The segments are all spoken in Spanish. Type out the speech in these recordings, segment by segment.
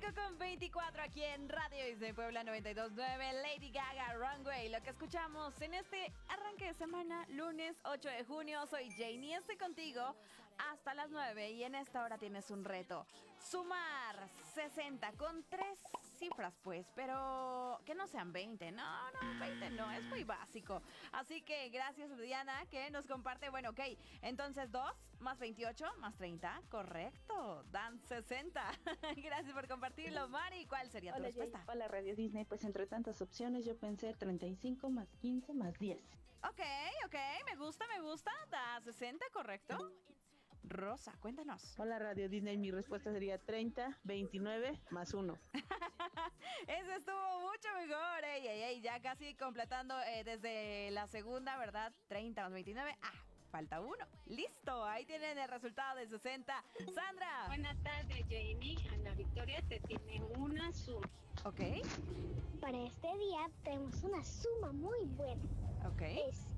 5:24 aquí en Radio Disney Puebla 92.9, Lady Gaga, Runway. Lo que escuchamos en este arranque de semana, lunes 8 de junio. Soy Janie, estoy contigo hasta las 9 y en esta hora tienes un reto. Sumar 60 con 3 cifras, pues, pero que no sean 20. No, 20 no, es muy básico. Así que gracias a Diana que nos comparte. Bueno, ok, entonces 2 más 28 más 30, correcto, dan 60. Gracias por compartirlo, Mari. ¿Cuál sería tu respuesta? Hola, Radio Disney. Pues entre tantas opciones yo pensé 35 más 15 más 10. Ok, me gusta, da 60, ¿correcto? Rosa, cuéntanos. Hola, Radio Disney. Mi respuesta sería 30, 29 más 1. Eso estuvo mucho mejor. Ey, ya casi completando desde la segunda, ¿verdad? 30 más 29. Falta uno. Listo, ahí tienen el resultado de 60. Sandra. Buenas tardes, Jamie. Ana Victoria te tiene una suma. Ok. Para este día tenemos una suma muy buena. Ok. Es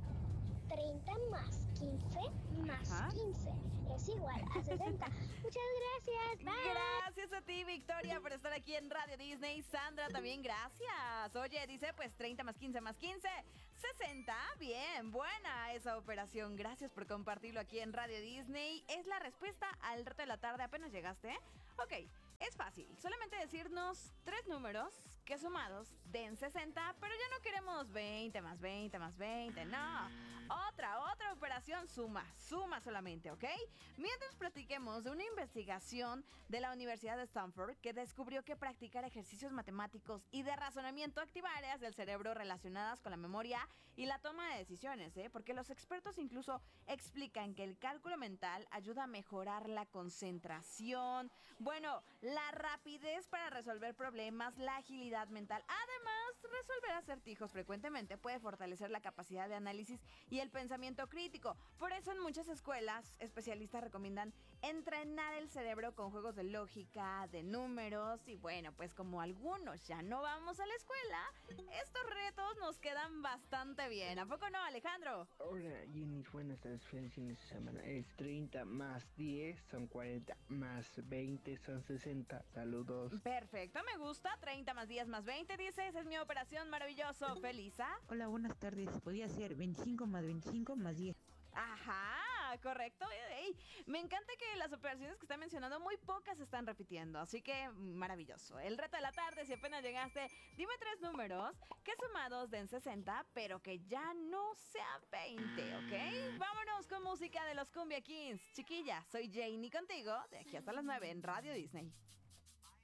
30 más 15 más 15 es igual a 60. Muchas gracias. Bye. Gracias a ti, Victoria, por estar aquí en Radio Disney. Sandra, también gracias. Oye, dice pues 30 más 15 más 15, 60. Bien, buena esa operación. Gracias por compartirlo aquí en Radio Disney. Es la respuesta al reto de la tarde. ¿Apenas llegaste? Ok. Es fácil, solamente decirnos 3 números que sumados den 60, pero ya no queremos 20 más 20 más 20, no. Otra operación, suma solamente, ¿ok? Mientras platiquemos de una investigación de la Universidad de Stanford que descubrió que practicar ejercicios matemáticos y de razonamiento activa áreas del cerebro relacionadas con la memoria y la toma de decisiones, porque los expertos incluso explican que el cálculo mental ayuda a mejorar la concentración. Bueno, la rapidez para resolver problemas, la agilidad mental. Además, resolver acertijos frecuentemente puede fortalecer la capacidad de análisis y el pensamiento crítico. Por eso en muchas escuelas, especialistas recomiendan entrenar el cerebro con juegos de lógica, de números y bueno, pues como algunos ya no vamos a la escuela, estos retos nos quedan bastante bien. ¿A poco no, Alejandro? Hola, Jenny, buenas tardes, feliz fin de semana. Es 30 más 10 son 40 más 20 son 60. Saludos. Perfecto, me gusta. 30 más 10 más 20, dice. Esa es mi operación, maravilloso. Felisa. Hola, buenas tardes. Podría ser 25 más 25 más 10. Ajá, correcto. Ey, me encanta que las operaciones que está mencionando muy pocas se están repitiendo, así que maravilloso. El reto de la tarde, si apenas llegaste, dime 3 números que sumados den 60, pero que ya no sea 20, ¿ok? Vámonos con música de los Cumbia Kings. Chiquilla, soy Janie contigo, de aquí hasta las 9 en Radio Disney.